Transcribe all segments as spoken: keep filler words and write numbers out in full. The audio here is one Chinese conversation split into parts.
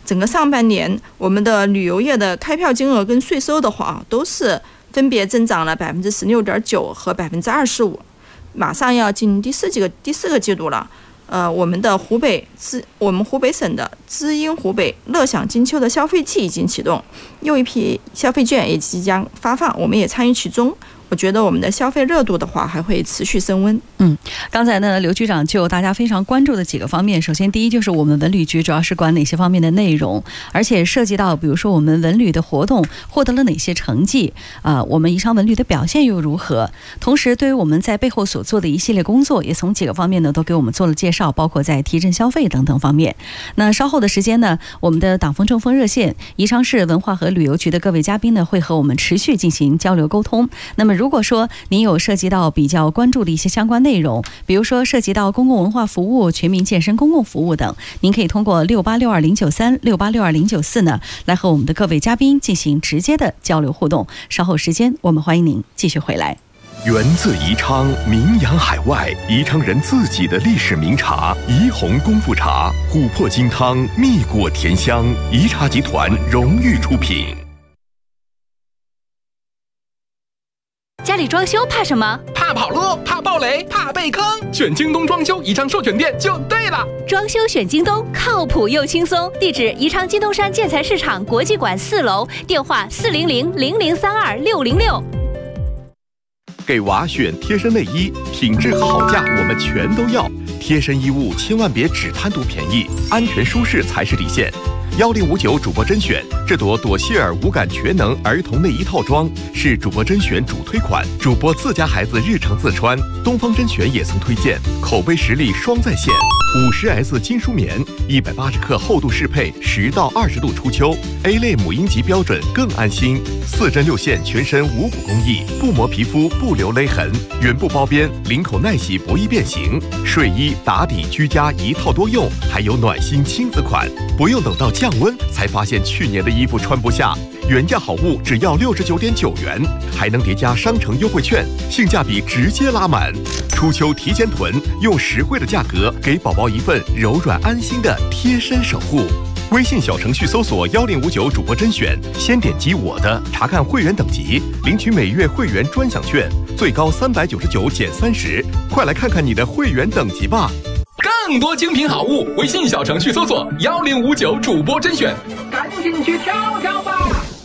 整个上半年我们的旅游业的开票金额跟税收的话，都是分别增长了百分之十六点九和百分之二十五。马上要进第四季个第四个季度了，呃，我们的湖北知我们湖北省的知音湖北乐享金秋的消费季已经启动，又一批消费券也即将发放，我们也参与其中。我觉得我们的消费热度的话还会持续升温。 嗯，刚才呢，刘局长就大家非常关注的几个方面，首先第一就是我们文旅局主要是管哪些方面的内容，而且涉及到比如说我们文旅的活动获得了哪些成绩啊、呃，我们宜昌文旅的表现又如何？同时，对于我们在背后所做的一系列工作，也从几个方面呢都给我们做了介绍，包括在提振消费等等方面。那稍后的时间呢，我们的党风政风热线宜昌市文化和旅游局的各位嘉宾呢会和我们持续进行交流沟通。那么如果说您有涉及到比较关注的一些相关内容，比如说涉及到公共文化服务、全民健身公共服务等，您可以通过六八六二零九三、六八六二零九四呢，来和我们的各位嘉宾进行直接的交流互动。稍后时间，我们欢迎您继续回来。 源自宜昌，名扬海外，宜昌人自己的历史名茶宜红功夫茶，琥珀金汤，蜜果甜香，宜茶集团荣誉出品。 家里装修怕什么？ 怕跑路，怕暴雷，怕被坑。选京东装修宜昌授权店就对了。 装修选京东，靠谱又轻松。地址：宜昌金东山建材市场国际馆四楼，电话：四零零零零三二六零六。 给娃选贴身内衣，品质好价我们全都要。贴身衣物千万别只贪图便宜，安全舒适才是底线。幺零五九主播甄选，这朵朵希尔无感全能儿童内衣套装是主播甄选主推款，主播自家孩子日常自穿。东方甄选也曾推荐，口碑实力双在线。五十 S 金舒棉，一百八十克厚度适配，十到二十度初秋 ，A 类母婴级标准更安心。四针六线全身无骨工艺，不磨皮肤，不留勒痕，原布包边，领口耐洗，不易变形。睡衣、打底、居家一套多用，还有暖心亲子款，不用等到降温才发现去年的衣服穿不下，原价好物只要六十九点九元，还能叠加商城优惠券，性价比直接拉满。初秋提前囤，用实惠的价格给宝宝一份柔软安心的贴身守护。微信小程序搜索幺零五九主播甄选，先点击我的，查看会员等级，领取每月会员专享券，最高三百九十九减三十，快来看看你的会员等级吧。 更多精品好物，微信小程序搜索幺零五九主播甄选，赶紧去挑挑吧。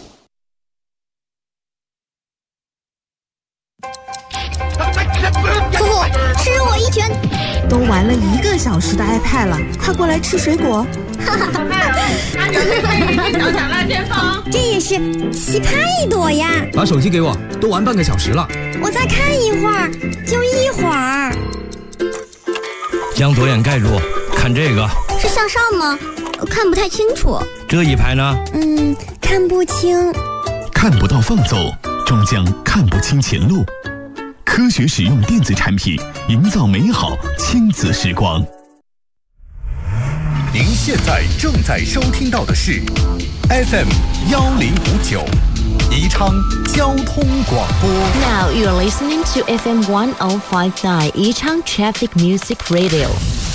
叔叔，吃我一拳！ 都玩了一个小时的 iPad 了，快过来吃水果。 哈哈哈！小小辣先锋，这也是奇葩一朵呀！ 把手机给我，都玩半个小时了。 我再看一会儿，就一会儿。 将左眼盖住，看这个。 是向上吗？看不太清楚。 这一排呢？ 嗯，看不清。 看不到放走，终将看不清前路。科学使用电子产品，营造美好亲子时光。 您现在正在收听到的是 F M 幺零五九宜昌交通广播。 Now you are listening to F M one oh five point nine 宜昌 Traffic Music Radio。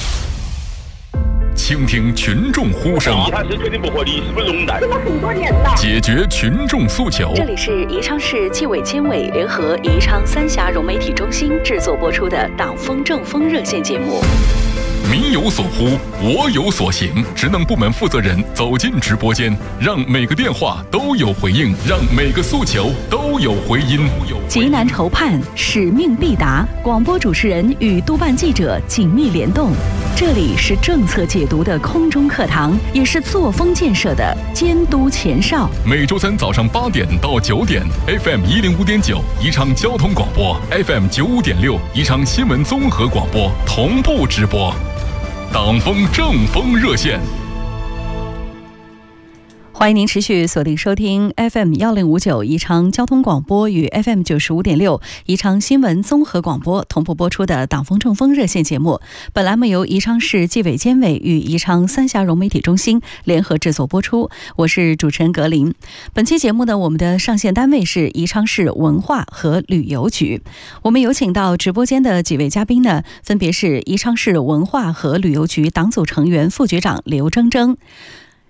倾听群众呼声， 他是肯定不合理，是不是容胆？ 这么很多年了。 解决群众诉求。 这里是宜昌市纪委监委联合宜昌三峡融媒体中心制作播出的党风政风热线节目。 民有所呼，我有所行。职能部门负责人走进直播间，让每个电话都有回应，让每个诉求都有回音。 急难筹判，使命必达。广播主持人与督办记者紧密联动。这里是政策解读的空中课堂，也是作风建设的监督前哨。 每周三早上八点到九点 ，F M 一零五点九宜昌交通广播 ，F M 九五点六宜昌新闻综合广播同步直播。党风政风热线， 欢迎您持续锁定收听 F M 幺零五九宜昌交通广播与 F M 九十五点六宜昌新闻综合广播同步播出的党风政风热线节目。本栏目由宜昌市纪委监委与宜昌三峡融媒体中心联合制作播出，我是主持人格林。本期节目呢，我们的上线单位是宜昌市文化和旅游局。我们有请到直播间的几位嘉宾呢，分别是宜昌市文化和旅游局党组成员副局长刘铮铮。